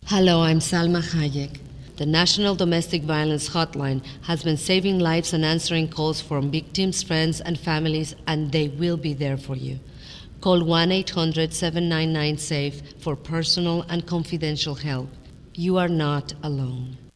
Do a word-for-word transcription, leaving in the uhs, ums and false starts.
Hello, I'm Salma Hayek. The National Domestic Violence Hotline has been saving lives and answering calls from victims, friends, and families, and they will be there for you. Call one eight hundred, seven nine nine, SAFE for personal and confidential help. You are not alone.